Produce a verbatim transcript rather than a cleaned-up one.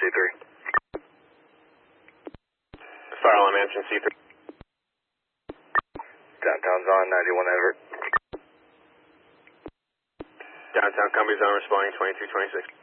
three. Fire alarm answering C three. Downtown's on, ninety-one Everett. Downtown Cumbie Zone responding twenty-two twenty-six.